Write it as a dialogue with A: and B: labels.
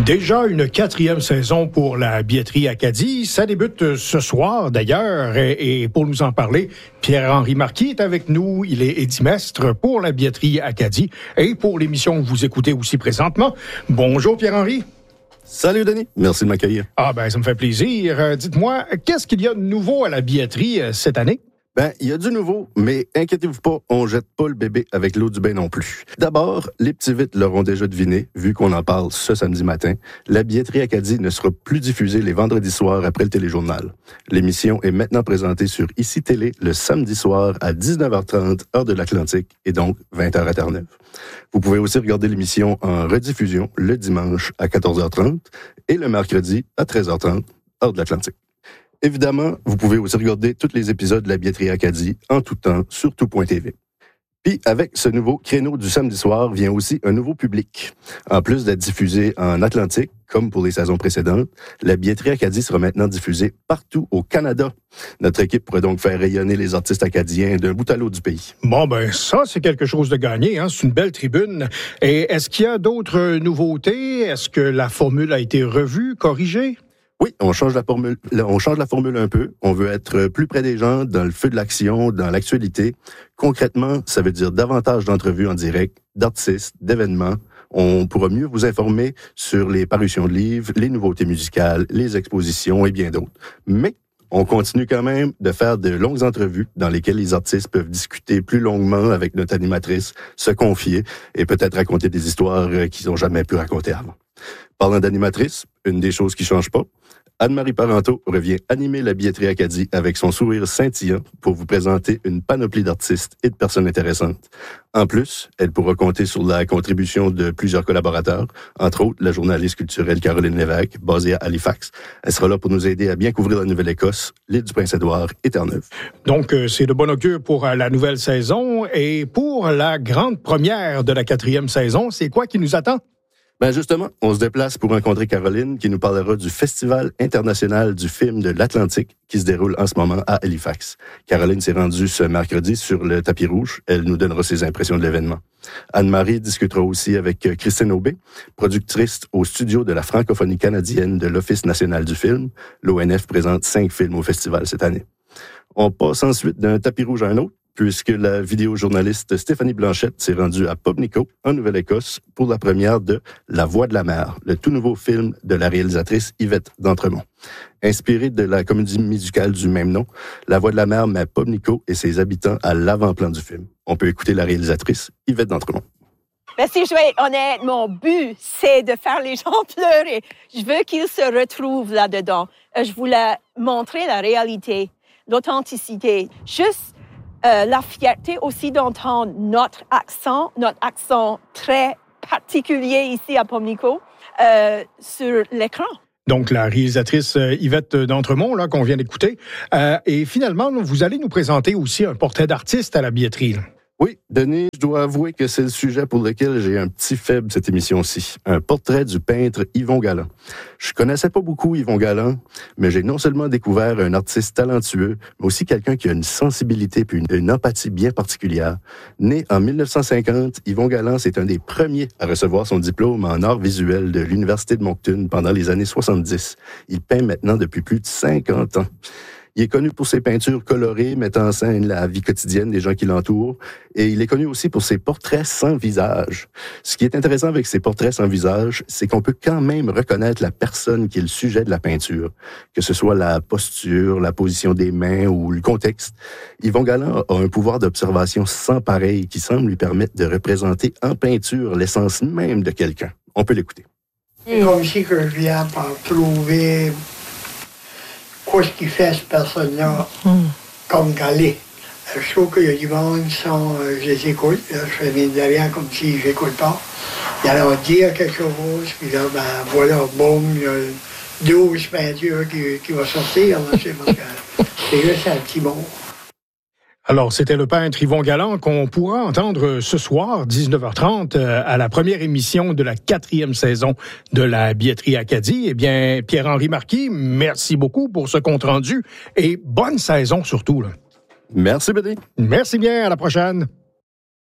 A: Déjà une 4e saison pour la Billetterie Acadie. Ça débute ce soir d'ailleurs. Et pour nous en parler, Pierre-Henri Marquis est avec nous. Il est édimestre pour la Billetterie Acadie et pour l'émission que vous écoutez aussi présentement. Bonjour Pierre-Henri.
B: Salut Denis, merci de m'accueillir.
A: Ah ben ça me fait plaisir. Dites-moi, qu'est-ce qu'il y a de nouveau à la billetterie cette année?
B: Il y a du nouveau, mais inquiétez-vous pas, on jette pas le bébé avec l'eau du bain non plus. D'abord, les petits vites l'auront déjà deviné, vu qu'on en parle ce samedi matin. La Billetterie Acadie ne sera plus diffusée les vendredis soirs après le téléjournal. L'émission est maintenant présentée sur ICI Télé le samedi soir à 19h30, heure de l'Atlantique, et donc 20h à Terre-Neuve. Vous pouvez aussi regarder l'émission en rediffusion le dimanche à 14h30 et le mercredi à 13h30, heure de l'Atlantique. Évidemment, vous pouvez aussi regarder tous les épisodes de la Billetterie Acadie en tout temps sur tout.tv. Puis, avec ce nouveau créneau du samedi soir, vient aussi un nouveau public. En plus d'être diffusé en Atlantique, comme pour les saisons précédentes, la Billetterie Acadie sera maintenant diffusée partout au Canada. Notre équipe pourrait donc faire rayonner les artistes acadiens d'un bout à l'autre du pays.
A: Bon, ben ça, c'est quelque chose de gagné, hein? C'est une belle tribune. Et est-ce qu'il y a d'autres nouveautés? Est-ce que la formule a été revue, corrigée?
B: Oui, on change la formule un peu. On veut être plus près des gens, dans le feu de l'action, dans l'actualité. Concrètement, ça veut dire davantage d'entrevues en direct, d'artistes, d'événements. On pourra mieux vous informer sur les parutions de livres, les nouveautés musicales, les expositions et bien d'autres. Mais on continue quand même de faire de longues entrevues dans lesquelles les artistes peuvent discuter plus longuement avec notre animatrice, se confier et peut-être raconter des histoires qu'ils n'ont jamais pu raconter avant. Parlant d'animatrice, une des choses qui ne change pas, Anne-Marie Parenteau revient animer la Billetterie Acadie avec son sourire scintillant pour vous présenter une panoplie d'artistes et de personnes intéressantes. En plus, elle pourra compter sur la contribution de plusieurs collaborateurs, entre autres la journaliste culturelle Caroline Lévesque, basée à Halifax. Elle sera là pour nous aider à bien couvrir la Nouvelle-Écosse, l'île du Prince-Édouard et Terre-Neuve.
A: Donc, c'est de bon augure pour la nouvelle saison. Et pour la grande première de la 4e saison, c'est quoi qui nous attend?
B: Justement, on se déplace pour rencontrer Caroline qui nous parlera du Festival international du film de l'Atlantique qui se déroule en ce moment à Halifax. Caroline s'est rendue ce mercredi sur le tapis rouge. Elle nous donnera ses impressions de l'événement. Anne-Marie discutera aussi avec Christine Aubé, productrice au studio de la francophonie canadienne de l'Office national du film. L'ONF présente 5 films au festival cette année. On passe ensuite d'un tapis rouge à un autre, puisque la vidéojournaliste Stéphanie Blanchette s'est rendue à Pubnico, en Nouvelle-Écosse, pour la première de La Voix de la mer, le tout nouveau film de la réalisatrice Yvette d'Entremont. Inspiré de la comédie musicale du même nom, La Voix de la mer met Pubnico et ses habitants à l'avant-plan du film. On peut écouter la réalisatrice Yvette d'Entremont.
C: Mais si je vais être honnête, mon but, c'est de faire les gens pleurer. Je veux qu'ils se retrouvent là-dedans. Je voulais montrer la réalité, l'authenticité, juste la fierté aussi d'entendre notre accent très particulier ici à Pubnico, sur l'écran.
A: Donc, la réalisatrice Yvette d'Entremont, là, qu'on vient d'écouter. Et finalement, vous allez nous présenter aussi un portrait d'artiste à la billetterie.
B: Oui, Denis, je dois avouer que c'est le sujet pour lequel j'ai un petit faible cette émission-ci. Un portrait du peintre Yvon Galland. Je connaissais pas beaucoup Yvon Galland, mais j'ai non seulement découvert un artiste talentueux, mais aussi quelqu'un qui a une sensibilité puis une empathie bien particulière. Né en 1950, Yvon Galland, c'est un des premiers à recevoir son diplôme en art visuel de l'Université de Moncton pendant les années 70. Il peint maintenant depuis plus de 50 ans. Il est connu pour ses peintures colorées, mettant en scène la vie quotidienne des gens qui l'entourent. Et il est connu aussi pour ses portraits sans visage. Ce qui est intéressant avec ses portraits sans visage, c'est qu'on peut quand même reconnaître la personne qui est le sujet de la peinture. Que ce soit la posture, la position des mains ou le contexte. Yvon Galland a un pouvoir d'observation sans pareil qui semble lui permettre de représenter en peinture l'essence même de quelqu'un. On peut l'écouter.
D: C'est comme si que je viens pour trouver qu'est-ce qui fait cette personne-là comme Galé. Je trouve qu'il y a du monde qui sont... je les écoute, là, je fais mes derrière comme si je n'écoute pas. Il va dire quelque chose, puis là, voilà, boum, il y a 12 peintures qui vont sortir, là, parce que c'est juste un petit mot.
A: Alors, c'était le peintre Yvon Galland qu'on pourra entendre ce soir, 19h30, à la première émission de la 4e saison de la Billetterie Acadie. Eh bien, Pierre-Henri Marquis, merci beaucoup pour ce compte-rendu et bonne saison surtout, là.
B: Merci, Bédé.
A: Merci bien, à la prochaine.